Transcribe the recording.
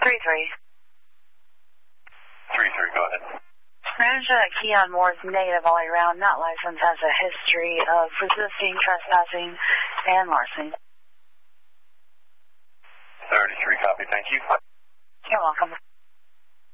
3-3. 3-3, go ahead. Manager that Keon Moore's negative all year round, not licensed, has a history of resisting, trespassing, and larceny. 33, copy, thank you. You're welcome.